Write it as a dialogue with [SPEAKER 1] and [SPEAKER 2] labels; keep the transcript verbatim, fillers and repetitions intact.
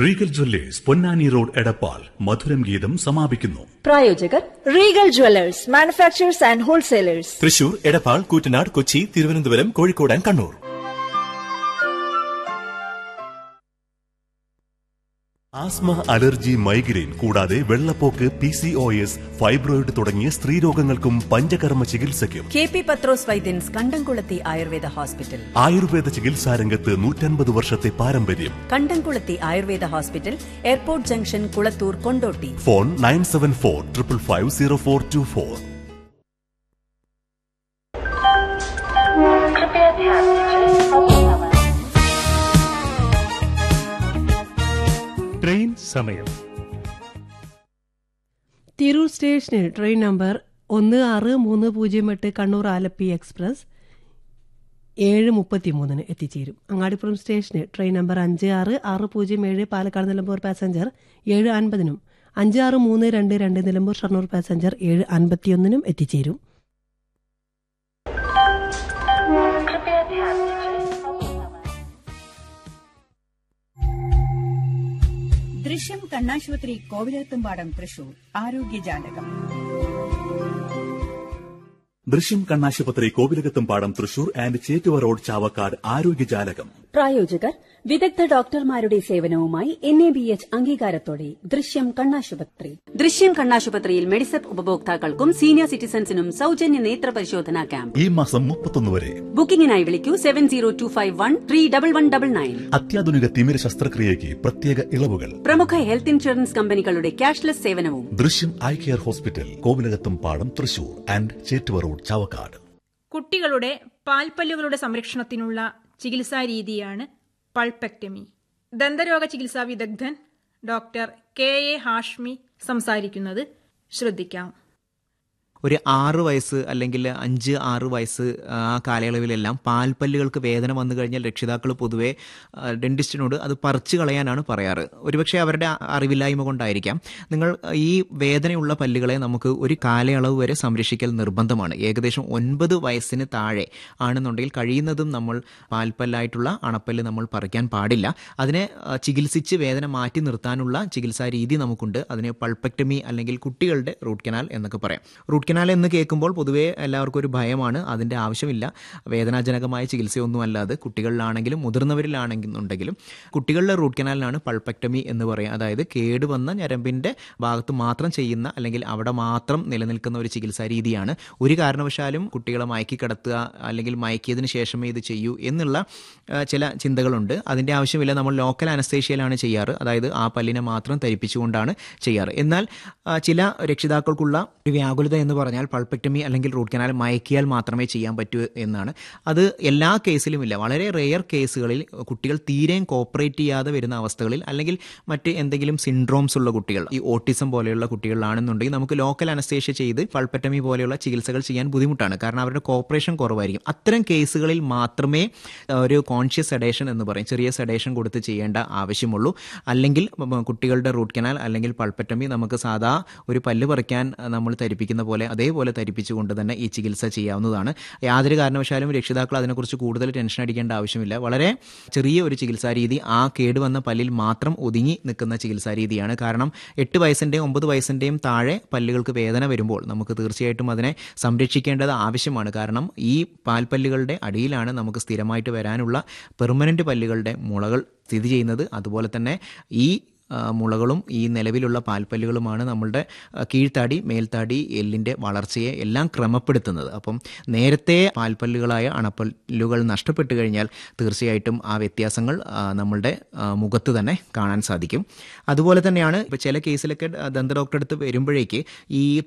[SPEAKER 1] Regal Jewellers Ponnani road Edappal മധുരം ഗീതം സമാപിക്കുന്നു.
[SPEAKER 2] പ്രായോജകർ Regal Jewellers manufacturers and wholesalers,
[SPEAKER 3] Thrissur, Edappal, Koottanad, Kochi, Thiruvananthapuram, Kozhikode and Kannur. Asthma, allergy, migraine കൂടാതെ വെള്ളപ്പോക്ക്, P C O S, fibroid തുടങ്ങിയ സ്ത്രീരോഗങ്ങൾക്കും പഞ്ചകർമ്മ ചികിത്സയ്ക്കും
[SPEAKER 4] കെ പി പത്രോസ് വൈദ്യൻസ് കണ്ടംകുളത്തി ആയുർവേദ ഹോസ്പിറ്റൽ.
[SPEAKER 3] ആയുർവേദ ചികിത്സാരംഗത്ത് നൂറ്റൻപത് വർഷത്തെ പാരമ്പര്യം.
[SPEAKER 4] കണ്ടംകുളത്തി Ayurveda hospital, airport junction, Kulathur, Kondotty.
[SPEAKER 3] Phone nine seven four triple five zero four to four.
[SPEAKER 5] Train സമയം.
[SPEAKER 6] തിരൂർ സ്റ്റേഷനിൽ ട്രെയിൻ നമ്പർ ഒന്ന് ആറ് മൂന്ന് പൂജ്യം എട്ട് കണ്ണൂർ ആലപ്പി എക്സ്പ്രസ് ഏഴ് മുപ്പത്തി മൂന്നിന് എത്തിച്ചേരും. അങ്ങാടിപ്പുറം സ്റ്റേഷനിൽ ട്രെയിൻ നമ്പർ അഞ്ച് ആറ് ആറ് പൂജ്യം ഏഴ് പാലക്കാട് നിലമ്പൂർ പാസഞ്ചർ ഏഴ് അൻപതിനും അഞ്ച് ആറ് മൂന്ന് രണ്ട് രണ്ട് നിലമ്പൂർ ഷൊർണൂർ പാസഞ്ചർ ഏഴ് അൻപത്തിയൊന്നിനും എത്തിച്ചേരും.
[SPEAKER 4] ദൃശ്യം കണ്ണാശുപത്രി, കോവിലത്തുംപാടം, തൃശൂർ. ആരോഗ്യജാലകം.
[SPEAKER 3] ദൃശ്യം കണ്ണാശുപത്രി, കോവിലകത്തുംപാടം, തൃശൂർ ആൻഡ് ചേറ്റുവ റോഡ്, ചാവക്കാട്. ആരോഗ്യജാലകം
[SPEAKER 2] പ്രായോജകർ വിദഗ്ധ ഡോക്ടർമാരുടെ സേവനവുമായി എൻ എ ബി എച്ച് അംഗീകാരത്തോടെ ദൃശ്യം കണ്ണാശുപത്രി.
[SPEAKER 4] ദൃശ്യം കണ്ണാശുപത്രിയിൽ മെഡിസെപ്പ് ഉപഭോക്താക്കൾക്കും സീനിയർ സിറ്റിസൺസിനും സൗജന്യ നേത്ര പരിശോധനാ ക്യാമ്പ്
[SPEAKER 3] ഈ മാസം മുപ്പത്തൊന്ന് വരെ.
[SPEAKER 4] ബുക്കിംഗിനായി വിളിക്കൂ seven zero to five one three double one double nine.
[SPEAKER 3] അത്യാധുനിക തിമിര ശസ്ത്രക്രിയയ്ക്ക് പ്രത്യേക ഇളവുകൾ.
[SPEAKER 4] പ്രമുഖ ഹെൽത്ത് ഇൻഷുറൻസ് കമ്പനികളുടെ ക്യാഷ്ലെസ് സേവനവും.
[SPEAKER 3] ദൃശ്യം eye care hospital, Kovilakathumpadam, Thrissur and Chettuva road, Chavakkad.
[SPEAKER 7] കുട്ടികളുടെ പാൽപ്പല്ലുകളുടെ സംരക്ഷണത്തിനുള്ള ചികിത്സാ രീതിയാണ് പൾപെക്ടമി. ദന്തരോഗ ചികിത്സാ വിദഗ്ധൻ ഡോക്ടർ കെ എ ഹാഷ്മി സംസാരിക്കുന്നത് ശ്രദ്ധിക്കാം.
[SPEAKER 8] ഒരു ആറ് വയസ്സ് അല്ലെങ്കിൽ അഞ്ച് ആറ് വയസ്സ് ആ കാലയളവിലെല്ലാം പാൽപ്പല്ലുകൾക്ക് വേദന വന്നു കഴിഞ്ഞാൽ രക്ഷിതാക്കൾ പൊതുവെ ഡെന്റിസ്റ്റിനോട് അത് പറിച്ചു കളയാനാണ് പറയാറ്. ഒരുപക്ഷെ അവരുടെ അറിവില്ലായ്മ കൊണ്ടായിരിക്കാം. നിങ്ങൾ ഈ വേദനയുള്ള പല്ലുകളെ നമുക്ക് ഒരു കാലയളവ് വരെ സംരക്ഷിക്കൽ നിർബന്ധമാണ്. ഏകദേശം ഒൻപത് വയസ്സിന് താഴെ ആണെന്നുണ്ടെങ്കിൽ കഴിയുന്നതും നമ്മൾ പാൽപ്പല്ലായിട്ടുള്ള അണപ്പല്ല് നമ്മൾ പറിക്കാൻ പാടില്ല. അതിനെ ചികിത്സിച്ച് വേദന മാറ്റി നിർത്താനുള്ള ചികിത്സാ രീതി നമുക്കുണ്ട്. അതിനെ പൾപെക്ടമി അല്ലെങ്കിൽ കുട്ടികളുടെ റൂട്ട് കനാൽ എന്നൊക്കെ പറയാം. റൂട്ട് കനാൽ എന്ന് കേൾക്കുമ്പോൾ പൊതുവേ എല്ലാവർക്കും ഒരു ഭയമാണ്. അതിൻ്റെ ആവശ്യമില്ല. വേദനാജനകമായ ചികിത്സയൊന്നും അല്ലാതെ കുട്ടികളിലാണെങ്കിലും മുതിർന്നവരിലാണെന്നുണ്ടെങ്കിലും കുട്ടികളുടെ റൂട്ട് കനാലിനാണ് പൾപെക്ടമി എന്ന് പറയുക. അതായത് കേടുവന്ന ഞരമ്പിൻ്റെ ഭാഗത്ത് മാത്രം ചെയ്യുന്ന അല്ലെങ്കിൽ അവിടെ മാത്രം നിലനിൽക്കുന്ന ഒരു ചികിത്സാ രീതിയാണ്. ഒരു കാരണവശാലും കുട്ടികളെ മയക്കി കിടത്തുക അല്ലെങ്കിൽ മയക്കിയതിന് ശേഷമേ ഇത് ചെയ്യൂ എന്നുള്ള ചില ചിന്തകളുണ്ട്. അതിൻ്റെ ആവശ്യമില്ല. നമ്മൾ ലോക്കൽ അനസ്തേഷ്യയിലാണ് ചെയ്യാറ്. അതായത് ആ പല്ലിനെ മാത്രം ധരിപ്പിച്ചുകൊണ്ടാണ് ചെയ്യാറ്. എന്നാൽ ചില രക്ഷിതാക്കൾക്കുള്ള ഒരു വ്യാകുലത എന്ന് പറഞ്ഞാൽ പൾപെക്ടമി അല്ലെങ്കിൽ റൂട്ട് കനാൽ മയക്കിയാൽ മാത്രമേ ചെയ്യാൻ പറ്റൂ എന്നാണ്. അത് എല്ലാ കേസിലുമില്ല. വളരെ റെയർ കേസുകളിൽ കുട്ടികൾ തീരെയും കോപ്പറേറ്റ് ചെയ്യാതെ വരുന്ന അവസ്ഥകളിൽ അല്ലെങ്കിൽ മറ്റ് എന്തെങ്കിലും സിൻഡ്രോംസ് ഉള്ള കുട്ടികൾ, ഈ ഓട്ടിസം പോലെയുള്ള കുട്ടികളാണെന്നുണ്ടെങ്കിൽ നമുക്ക് ലോക്കൽ അനസ്തേഷ്യ ചെയ്ത് പൾപെക്ടമി പോലെയുള്ള ചികിത്സകൾ ചെയ്യാൻ ബുദ്ധിമുട്ടാണ്. കാരണം അവരുടെ കോപ്പറേഷൻ കുറവായിരിക്കും. അത്തരം കേസുകളിൽ മാത്രമേ ഒരു കോൺഷ്യസ് സെഡേഷൻ എന്ന് പറയും, ചെറിയ സെഡേഷൻ കൊടുത്ത് ചെയ്യേണ്ട ആവശ്യമുള്ളൂ. അല്ലെങ്കിൽ കുട്ടികളുടെ റൂട്ട് കനാൽ അല്ലെങ്കിൽ പൾപെക്ടമി നമുക്ക് സാധാ ഒരു പല്ല് പറിക്കാൻ നമ്മൾ ധരിപ്പിക്കുന്ന പോലെ അതേപോലെ ധരിപ്പിച്ചുകൊണ്ട് തന്നെ ഈ ചികിത്സ ചെയ്യാവുന്നതാണ്. യാതൊരു കാരണവശാലും രക്ഷിതാക്കൾ അതിനെക്കുറിച്ച് കൂടുതൽ ടെൻഷൻ അടിക്കേണ്ട ആവശ്യമില്ല. വളരെ ചെറിയ ഒരു ചികിത്സാ രീതി, ആ കേടുവന്ന പല്ലിൽ മാത്രം ഒതുങ്ങി നിൽക്കുന്ന ചികിത്സാ രീതിയാണ്. കാരണം എട്ട് വയസ്സിൻ്റെയും ഒമ്പത് വയസ്സിൻ്റെയും താഴെ പല്ലുകൾക്ക് വേദന വരുമ്പോൾ നമുക്ക് തീർച്ചയായിട്ടും അതിനെ സംരക്ഷിക്കേണ്ടത് ആവശ്യമാണ്. കാരണം ഈ പാൽപ്പല്ലുകളുടെ അടിയിലാണ് നമുക്ക് സ്ഥിരമായിട്ട് വരാനുള്ള പെർമനൻ്റ് പല്ലുകളുടെ മുളകൾ സ്ഥിതി ചെയ്യുന്നത്. അതുപോലെ തന്നെ ഈ മുളകളും ഈ നിലവിലുള്ള പാൽപ്പല്ലുകളുമാണ് നമ്മളുടെ കീഴ്ത്താടി, മേൽത്താടി, എല്ലിൻ്റെ വളർച്ചയെ എല്ലാം ക്രമപ്പെടുത്തുന്നത്. അപ്പം നേരത്തെ പാൽപ്പല്ലുകളായ അണപ്പല്ലുകൾ നഷ്ടപ്പെട്ടു കഴിഞ്ഞാൽ തീർച്ചയായിട്ടും ആ വ്യത്യാസങ്ങൾ നമ്മളുടെ മുഖത്ത് തന്നെ കാണാൻ സാധിക്കും. അതുപോലെ തന്നെയാണ് ഇപ്പോൾ ചില കേസിലൊക്കെ ദന്ത ഡോക്ടറെ അടുത്ത് വരുമ്പോഴേക്ക് ഈ